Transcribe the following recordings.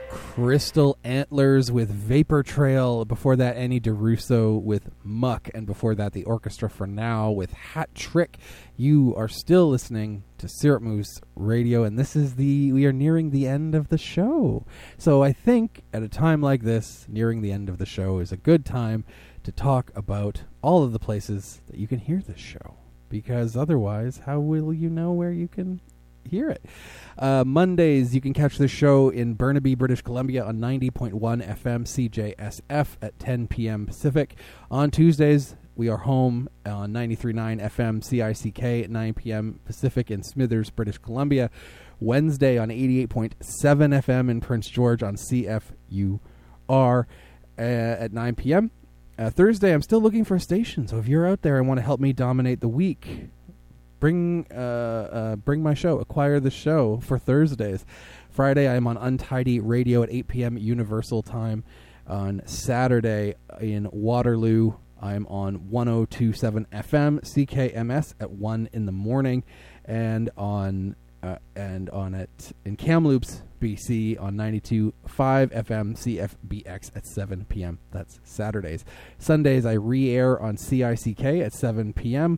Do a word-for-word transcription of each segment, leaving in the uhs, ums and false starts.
Crystal Antlers with Vapor Trail. Before that, Annie DeRusso with Muck. And before that, the Orchestra for Now with Hat Trick. You are still listening to Syrup Moose Radio, and this is the, we are nearing the end of the show. So I think at a time like this, nearing the end of the show is a good time to talk about all of the places that you can hear this show. Because otherwise, how will you know where you can hear it? Uh, Mondays, you can catch the show in Burnaby, British Columbia on ninety point one F M C J S F at ten p.m. Pacific. On Tuesdays, we are home on ninety-three point nine F M C I C K at nine p.m. Pacific in Smithers, British Columbia. Wednesday on eighty-eight point seven F M in Prince George on C F U R uh, at nine p.m. Uh, Thursday, I'm still looking for a station, so if you're out there and want to help me dominate the week, Bring uh, uh, bring my show, acquire the show for Thursdays. Friday, I'm on Untidy Radio at eight p.m. Universal Time. On Saturday, in Waterloo, I'm on one oh two point seven F M C K M S at one in the morning, and on uh, and on it in Kamloops, B C on ninety-two point five F M C F B X at seven p.m. That's Saturdays. Sundays, I re-air on C I C K at seven p.m.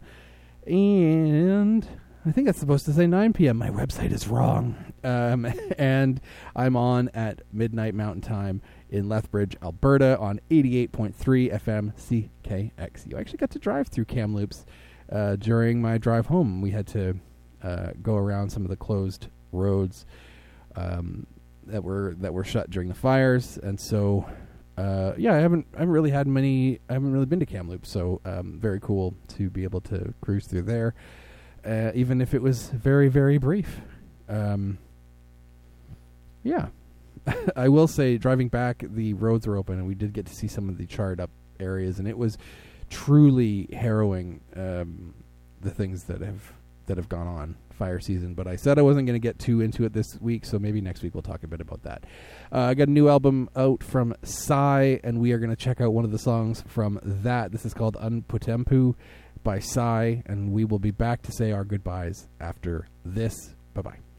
And I think that's supposed to say nine p.m. My website is wrong. Um, and I'm on at midnight Mountain Time in Lethbridge, Alberta on eighty-eight point three F M C K X U. I actually got to drive through Kamloops uh, during my drive home. We had to uh, go around some of the closed roads um, that were that were shut during the fires. And so, uh, yeah, I haven't I haven't really had many. I haven't really been to Kamloops, so um, very cool to be able to cruise through there, uh, even if it was very very brief. Um, yeah, I will say, driving back, the roads were open, and we did get to see some of the charred up areas, and it was truly harrowing. Um, the things that have that have gone on fire season, but I said I wasn't going to get too into it this week, so maybe next week we'll talk a bit about that. Uh, I got a new album out from Psy, and we are going to check out one of the songs from that. This is called Unputempu by Psy, and we will be back to say our goodbyes after this. Bye-bye.